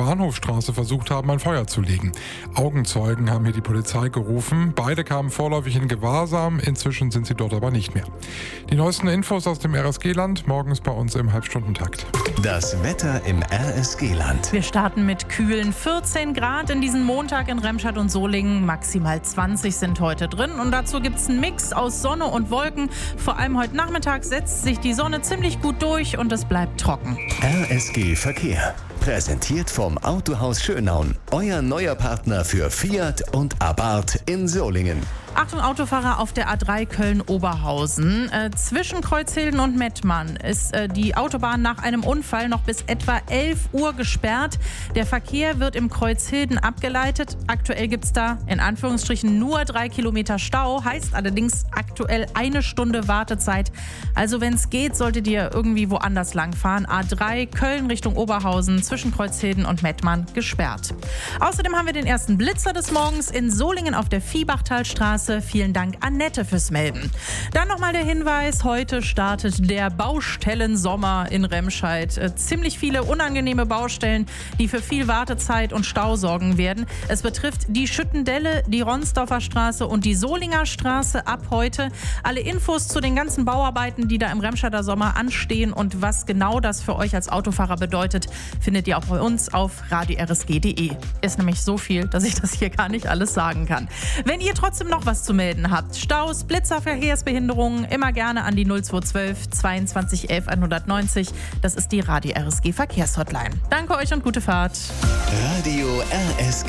Bahnhofstraße versucht haben, ein Feuer zu legen. Augenzeugen haben hier die Polizei gerufen. Beide kamen vorläufig in Gewahrsam. Inzwischen sind sie dort aber nicht mehr. Die neuesten Infos aus dem RSG-Land morgens bei uns im Halbstundentakt. Das Wetter im RSG-Land. Wir starten mit kühlen 14 Grad in diesen Montag in Remscheid und Solingen. Maximal 20 sind heute drin. Und dazu gibt es einen Mix aus Sonne und Wolken. Vor allem heute Nachmittag setzt sich die Sonne ziemlich gut durch und es bleibt trocken. RSG Verkehr. Präsentiert vom Autohaus Schönaun. Euer neuer Partner für Fiat und Abarth in Solingen. Achtung Autofahrer auf der A3 Köln-Oberhausen. Zwischen Kreuzhilden und Mettmann ist die Autobahn nach einem Unfall noch bis etwa 11 Uhr gesperrt. Der Verkehr wird im Kreuzhilden abgeleitet. Aktuell gibt es da in Anführungsstrichen nur 3 Kilometer Stau, heißt allerdings aktuell 1 Stunde Wartezeit. Also wenn es geht, solltet ihr irgendwie woanders langfahren. A3 Köln Richtung Oberhausen zwischen Kreuzhilden und Mettmann gesperrt. Außerdem haben wir den ersten Blitzer des Morgens in Solingen auf der Viehbachtalstraße. Vielen Dank, Annette, fürs Melden. Dann nochmal der Hinweis, heute startet der Baustellensommer in Remscheid. Ziemlich viele unangenehme Baustellen, die für viel Wartezeit und Stau sorgen werden. Es betrifft die Schüttendelle, die Ronsdorfer Straße und die Solinger Straße ab heute. Alle Infos zu den ganzen Bauarbeiten, die da im Remscheider Sommer anstehen und was genau das für euch als Autofahrer bedeutet, findet ihr auch bei uns auf radio-rsg.de. Ist nämlich so viel, dass ich das hier gar nicht alles sagen kann. Wenn ihr trotzdem noch was zu melden habt, Staus, Blitzer, Verkehrsbehinderungen, immer gerne an die 0212 22 11 190. Das ist die Radio RSG Verkehrshotline. Danke euch und gute Fahrt. Radio RSG.